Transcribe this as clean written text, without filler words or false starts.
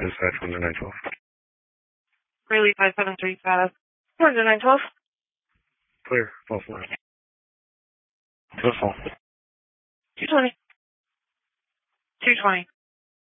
Dispatch 10912. Rayleigh 573 status. 10912. Clear. False line. Who's phone? 220. 220.